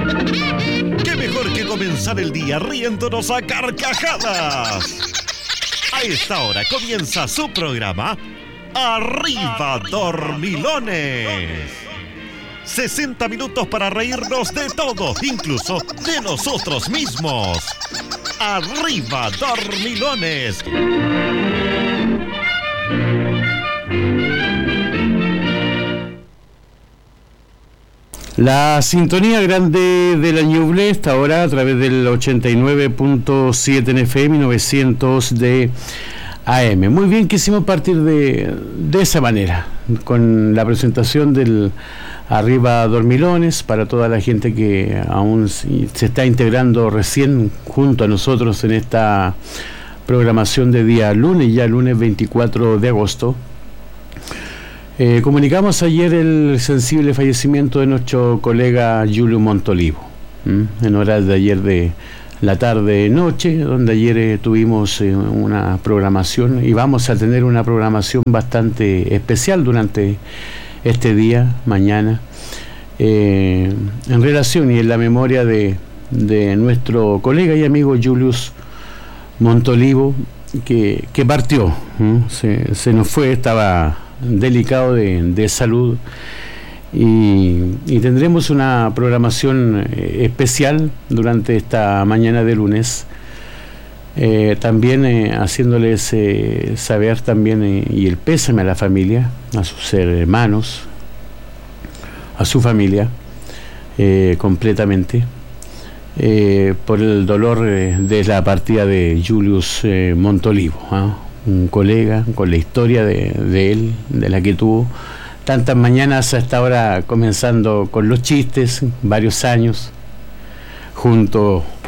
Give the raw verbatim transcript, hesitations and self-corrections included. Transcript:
¡Qué mejor que comenzar el día riéndonos a carcajadas! A esta hora comienza su programa Arriba Dormilones. sesenta minutos para reírnos de todo, incluso de nosotros mismos. Arriba Dormilones. La sintonía grande de la Ñuble está ahora a través del ochenta y nueve punto siete en F M y novecientos de A M. Muy bien, quisimos partir de, de esa manera, con la presentación del Arriba Dormilones, para toda la gente que aún se está integrando recién junto a nosotros en esta programación de día lunes, ya lunes veinticuatro de agosto. Eh, comunicamos ayer el sensible fallecimiento de nuestro colega Julio Montolivo, ¿m? en horas de ayer de la tarde-noche, donde ayer eh, tuvimos eh, una programación y vamos a tener una programación bastante especial durante este día, mañana, eh, en relación y en la memoria de, de nuestro colega y amigo Julius Montolivo, que, que partió, ¿m? se, se nos fue, estaba delicado de, de salud y, y tendremos una programación especial durante esta mañana de lunes, eh, también eh, haciéndoles eh, saber también eh, y el pésame a la familia, a sus hermanos, a su familia eh, completamente eh, por el dolor eh, de la partida de Julius eh, Montolivo, ¿eh? Un colega con la historia de, de él, de la que tuvo tantas mañanas hasta ahora, comenzando con los chistes, varios años, junto